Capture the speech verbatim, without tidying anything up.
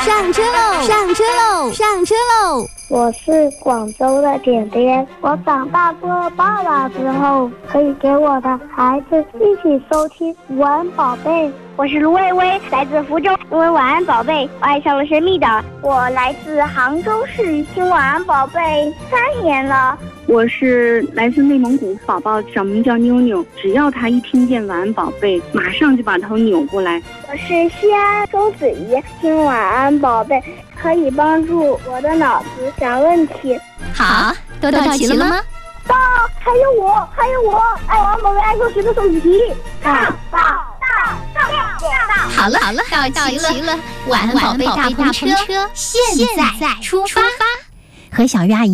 上车喽！上车喽！上车喽！ 我是广州的点点，我长大做爸爸之后，可以给我的孩子一起收听晚安宝贝。 我是卢薇薇，来自福州，因为晚安宝贝，我爱上了神秘岛。我来自杭州市，听晚安宝贝三年了。 我是来自内蒙古，宝宝小名叫妞妞，只要他一听见晚安宝贝，马上就把头扭过来。 我是西安周子怡，听晚安宝贝可以帮助我的脑子想问题。 好，都到齐了吗？ 到，还有我，还有我，爱晚安宝贝爱数学的手机。到到到到到。 好了好了，到齐了，晚安宝贝大篷车现在出发，和小鱼阿姨